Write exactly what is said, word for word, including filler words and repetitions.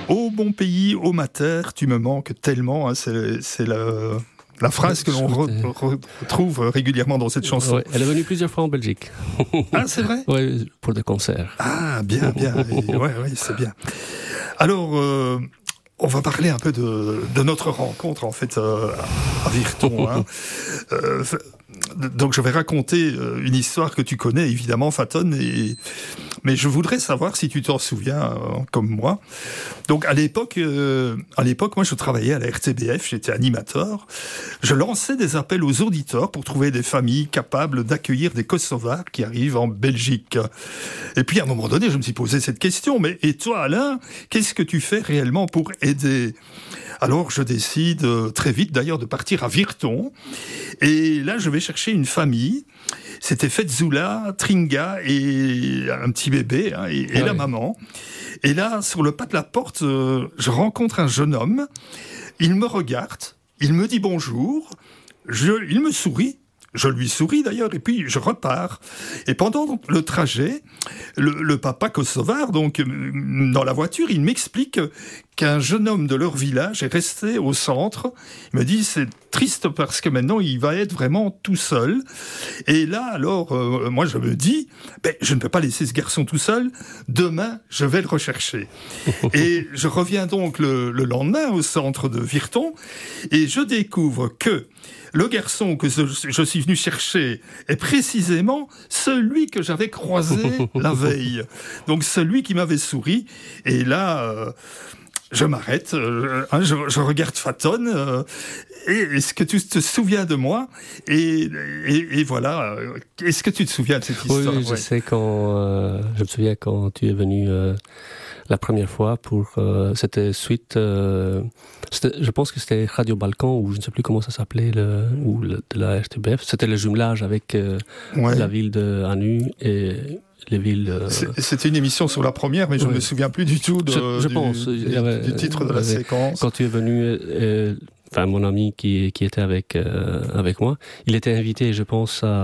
Ô mon pays, ô ma terre, tu me manques tellement. Hein, c'est, c'est la, la phrase que l'on re, retrouve régulièrement dans cette chanson. Ouais, elle est venue plusieurs fois en Belgique. Ah, c'est vrai ? Oui, pour des concerts. Ah, bien, bien. Oui, ouais, c'est bien. Alors... Euh, on va parler un peu de, de notre rencontre, en fait, euh, à Virton. Hein. euh, donc, je vais raconter une histoire que tu connais, évidemment, Faton, et... mais je voudrais savoir si tu t'en souviens, euh, comme moi. Donc, à l'époque, euh, à l'époque, moi, je travaillais à la R T B F, j'étais animateur. Je lançais des appels aux auditeurs pour trouver des familles capables d'accueillir des Kosovars qui arrivent en Belgique. Et puis, à un moment donné, je me suis posé cette question, mais et toi, Alain, qu'est-ce que tu fais réellement pour aider ? Alors, je décide euh, très vite, d'ailleurs, de partir à Virton. Et là, je vais chercher une famille. C'était Fetzoula, Tringa et un petit bébé, hein, et, et ouais. la maman. Et là, sur le pas de la porte, euh, je rencontre un jeune homme. Il me regarde, il me dit bonjour, je, il me sourit. Je lui souris d'ailleurs, et puis je repars. Et pendant le trajet, le, le papa kosovar, donc dans la voiture, il m'explique qu'un jeune homme de leur village est resté au centre. Il me dit, c'est triste parce que maintenant, il va être vraiment tout seul. Et là, alors, euh, moi, je me dis, ben, je ne peux pas laisser ce garçon tout seul. Demain, je vais le rechercher. Et je reviens donc le, le lendemain au centre de Virton, et je découvre que le garçon que je, je suis venu chercher est précisément celui que j'avais croisé la veille. Donc celui qui m'avait souri. Et là, euh, je m'arrête, euh, hein, je, je regarde Faton. Euh, et est-ce que tu te souviens de moi ? et, et, et voilà. Est-ce que tu te souviens de cette histoire ? Oui, je ouais. sais quand. Euh, je me souviens quand tu es venu. Euh... La première fois, pour euh, c'était suite, euh, c'était, je pense que c'était Radio Balkan, ou je ne sais plus comment ça s'appelait, le, ou le, de la R T B F. C'était le jumelage avec euh, ouais. la ville de Anu et les villes. Euh... C'était une émission sur la première, mais je ne ouais. me souviens plus du tout de, je, je du, pense, du, il y avait, du titre de la avait, séquence. Quand tu es venu, euh, enfin mon ami qui, qui était avec, euh, avec moi, il était invité, je pense, à